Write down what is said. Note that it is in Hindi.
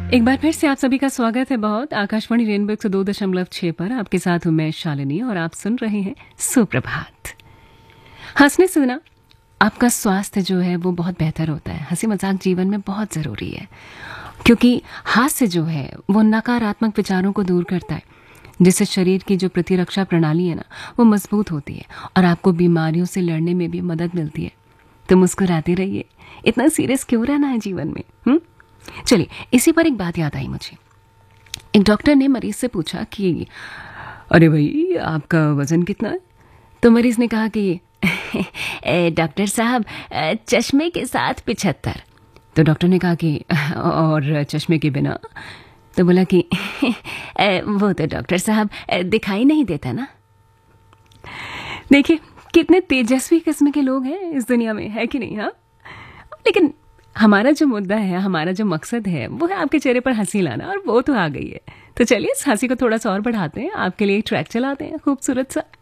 एक बार फिर से आप सभी का स्वागत है बहुत आकाशवाणी रेनबो 102.6 पर। आपके साथ हूं मैं शालिनी और आप सुन रहे हैं सुप्रभात। हंसने से ना आपका स्वास्थ्य जो है वो बहुत बेहतर होता है। हंसी मजाक जीवन में बहुत ज़रूरी है, क्योंकि हास्य जो है वो नकारात्मक विचारों को दूर करता है, जिससे शरीर की जो प्रतिरक्षा प्रणाली है ना वो मजबूत होती है और आपको बीमारियों से लड़ने में भी मदद मिलती है। तो मुस्कुराते रहिए, इतना सीरियस क्यों रहना है जीवन में। चलिए, इसी पर एक बात याद आई मुझे। एक डॉक्टर ने मरीज से पूछा कि अरे भाई, आपका वजन कितना है? तो मरीज ने कहा कि डॉक्टर साहब, चश्मे के साथ 75। तो डॉक्टर ने कहा कि और चश्मे के बिना? तो बोला कि वो तो डॉक्टर साहब दिखाई नहीं देता ना। देखिए कितने तेजस्वी किस्म के लोग हैं इस दुनिया में, है कि नहीं? हाँ, लेकिन हमारा जो मुद्दा है, हमारा जो मकसद है, वो है आपके चेहरे पर हंसी लाना, और वो तो आ गई है। तो चलिए इस हंसी को थोड़ा सा और बढ़ाते हैं, आपके लिए एक ट्रैक चलाते हैं खूबसूरत सा।